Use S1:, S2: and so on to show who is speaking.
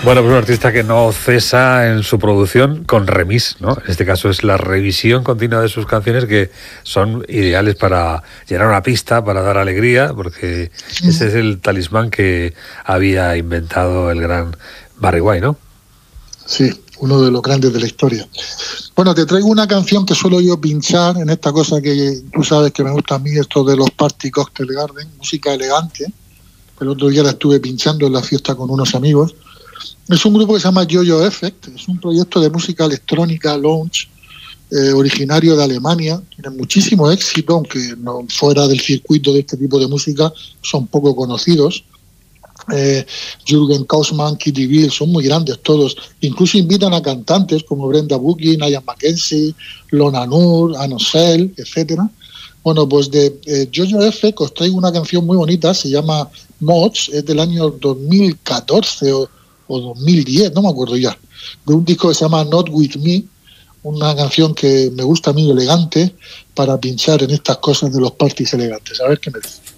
S1: Bueno, pues un artista que no cesa en su producción con remix, ¿no? En este caso es la revisión continua de sus canciones, que son ideales para llenar una pista, para dar alegría, porque ese es el talismán que había inventado el gran Barry White, ¿no?
S2: Sí, uno de los grandes de la historia. Bueno, te traigo una canción que suelo yo pinchar en esta cosa que tú sabes que me gusta a mí, esto de los Party Cocktail Garden, música elegante. El otro día la estuve pinchando en la fiesta con unos amigos. Es un grupo que se llama Yo-Yo Effect, es un proyecto de música electrónica, lounge, originario de Alemania. Tiene muchísimo éxito, aunque no fuera del circuito de este tipo de música son poco conocidos. Jürgen Kaufmann, Kitty Bill, son muy grandes todos. Incluso invitan a cantantes como Brenda Boogie, Ian McKenzie, Lona Noor, Anne Osel, etcétera. Bueno, pues de Yo-Yo Effect os traigo una canción muy bonita, se llama Mods, es del año 2014 o 2010, no me acuerdo ya, de un disco que se llama Not With Me, una canción que me gusta a mí, elegante, para pinchar en estas cosas de los parties elegantes. A ver qué me dice.